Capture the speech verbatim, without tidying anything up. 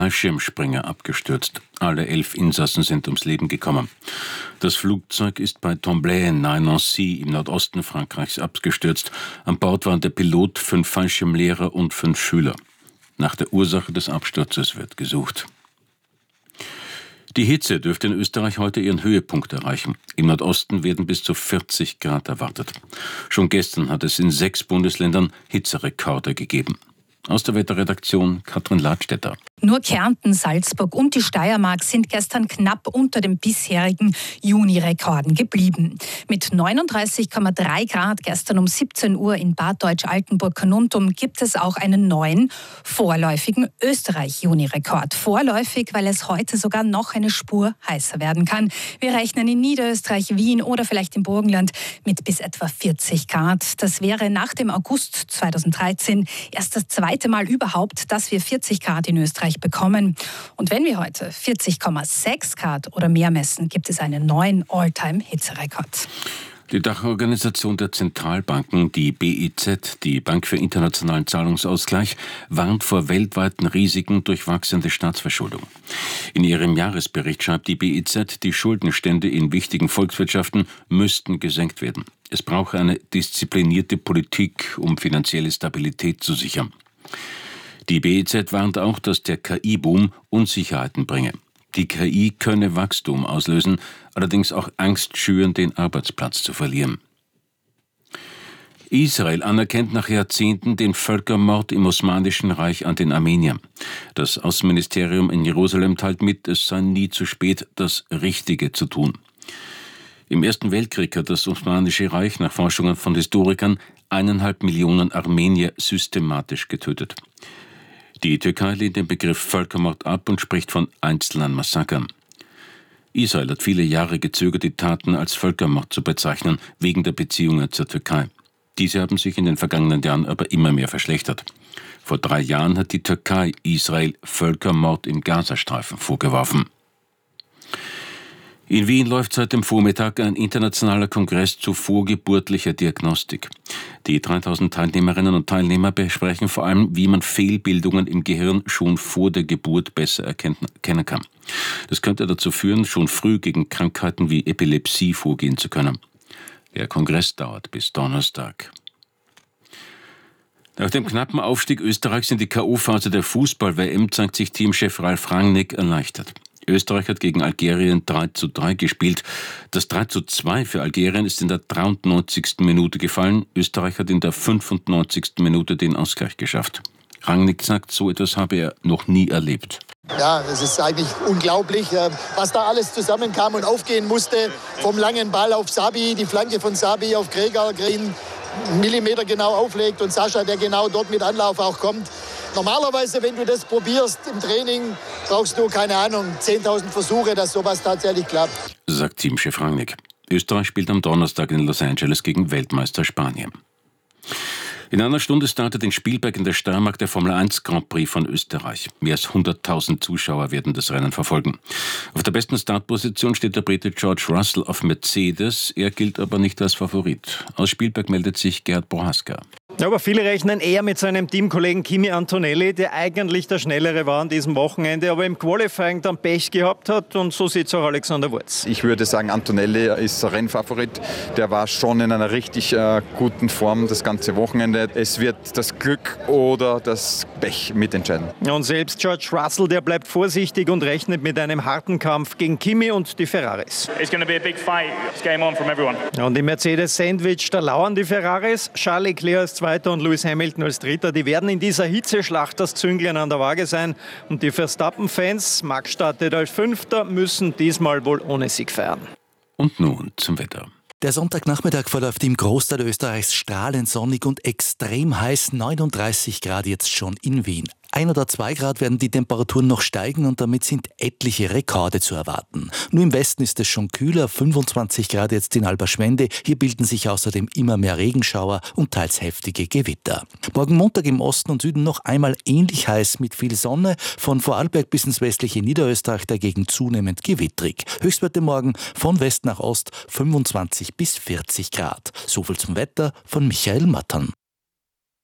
Fallschirmspringer abgestürzt. Alle elf Insassen sind ums Leben gekommen. Das Flugzeug ist bei Tomblaine nahe Nancy im Nordosten Frankreichs abgestürzt. An Bord waren der Pilot, fünf Fallschirmlehrer und fünf Schüler. Nach der Ursache des Absturzes wird gesucht. Die Hitze dürfte in Österreich heute ihren Höhepunkt erreichen. Im Nordosten werden bis zu vierzig Grad erwartet. Schon gestern hat es in sechs Bundesländern Hitzerekorde gegeben. Aus der Wetterredaktion Katrin Ladstätter. Nur Kärnten, Salzburg und die Steiermark sind gestern knapp unter den bisherigen Juni-Rekorden geblieben. Mit neununddreißig Komma drei Grad gestern um siebzehn Uhr in Bad Deutsch-Altenburg-Carnuntum gibt es auch einen neuen, vorläufigen Österreich-Juni-Rekord. Vorläufig, weil es heute sogar noch eine Spur heißer werden kann. Wir rechnen in Niederösterreich, Wien oder vielleicht im Burgenland mit bis etwa vierzig Grad. Das wäre nach dem August zweitausenddreizehn erst das zweite Mal überhaupt, dass wir vierzig Grad in Österreich bekommen. Und wenn wir heute vierzig Komma sechs Grad oder mehr messen, gibt es einen neuen All-Time-Hitzerekord. Die Dachorganisation der Zentralbanken, die B I Z, die Bank für internationalen Zahlungsausgleich, warnt vor weltweiten Risiken durch wachsende Staatsverschuldung. In ihrem Jahresbericht schreibt die B I Z, die Schuldenstände in wichtigen Volkswirtschaften müssten gesenkt werden. Es brauche eine disziplinierte Politik, um finanzielle Stabilität zu sichern. Die B I Z warnt auch, dass der K I-Boom Unsicherheiten bringe. Die K I könne Wachstum auslösen, allerdings auch Angst schüren, den Arbeitsplatz zu verlieren. Israel anerkennt nach Jahrzehnten den Völkermord im Osmanischen Reich an den Armeniern. Das Außenministerium in Jerusalem teilt mit, es sei nie zu spät, das Richtige zu tun. Im Ersten Weltkrieg hat das Osmanische Reich nach Forschungen von Historikern eineinhalb Millionen Armenier systematisch getötet. Die Türkei lehnt den Begriff Völkermord ab und spricht von einzelnen Massakern. Israel hat viele Jahre gezögert, die Taten als Völkermord zu bezeichnen, wegen der Beziehungen zur Türkei. Diese haben sich in den vergangenen Jahren aber immer mehr verschlechtert. Vor drei Jahren hat die Türkei Israel Völkermord im Gazastreifen vorgeworfen. In Wien läuft seit dem Vormittag ein internationaler Kongress zu vorgeburtlicher Diagnostik. Die dreitausend Teilnehmerinnen und Teilnehmer besprechen vor allem, wie man Fehlbildungen im Gehirn schon vor der Geburt besser erkennen kann. Das könnte dazu führen, schon früh gegen Krankheiten wie Epilepsie vorgehen zu können. Der Kongress dauert bis Donnerstag. Nach dem knappen Aufstieg Österreichs in die K O-Phase der Fußball-W M zeigt sich Teamchef Ralf Rangnick erleichtert. Österreich hat gegen Algerien drei zu drei gespielt. Das drei zu zwei für Algerien ist in der dreiundneunzigsten Minute gefallen. Österreich hat in der fünfundneunzigsten Minute den Ausgleich geschafft. Rangnick sagt, so etwas habe er noch nie erlebt. Ja, es ist eigentlich unglaublich, was da alles zusammenkam und aufgehen musste. Vom langen Ball auf Sabi, die Flanke von Sabi auf Gregor, Green Millimeter genau auflegt und Sascha, der genau dort mit Anlauf auch kommt. Normalerweise, wenn du das probierst im Training, brauchst du, keine Ahnung, zehntausend Versuche, dass sowas tatsächlich klappt. Sagt Teamchef Rangnick. Österreich spielt am Donnerstag in Los Angeles gegen Weltmeister Spanien. In einer Stunde startet in Spielberg in der Steiermark der Formel eins Grand Prix von Österreich. Mehr als hunderttausend Zuschauer werden das Rennen verfolgen. Auf der besten Startposition steht der Brite George Russell auf Mercedes. Er gilt aber nicht als Favorit. Aus Spielberg meldet sich Gerd Prohaska. Aber viele rechnen eher mit seinem Teamkollegen Kimi Antonelli, der eigentlich der Schnellere war an diesem Wochenende, aber im Qualifying dann Pech gehabt hat, und so sieht es auch Alexander Wurz. Ich würde sagen, Antonelli ist Rennfavorit. Der war schon in einer richtig äh, guten Form das ganze Wochenende. Es wird das Glück oder das Pech mitentscheiden. Und selbst George Russell, der bleibt vorsichtig und rechnet mit einem harten Kampf gegen Kimi und die Ferraris. It's gonna be a big fight. It's game on from everyone. Und im Mercedes-Sandwich, da lauern die Ferraris. Charles Leclerc als Zweiter und Lewis Hamilton als Dritter. Die werden in dieser Hitzeschlacht das Zünglein an der Waage sein. Und die Verstappen-Fans, Max startet als Fünfter, müssen diesmal wohl ohne Sieg feiern. Und nun zum Wetter. Der Sonntagnachmittag verläuft im Großteil Österreichs strahlend sonnig und extrem heiß, neununddreißig Grad jetzt schon in Wien. Ein oder zwei Grad werden die Temperaturen noch steigen und damit sind etliche Rekorde zu erwarten. Nur im Westen ist es schon kühler, fünfundzwanzig Grad jetzt in Alberschwende. Hier bilden sich außerdem immer mehr Regenschauer und teils heftige Gewitter. Morgen Montag im Osten und Süden noch einmal ähnlich heiß mit viel Sonne. Von Vorarlberg bis ins westliche Niederösterreich dagegen zunehmend gewittrig. Höchstwerte morgen von West nach Ost fünfundzwanzig bis vierzig Grad. Soviel zum Wetter von Michael Mattern.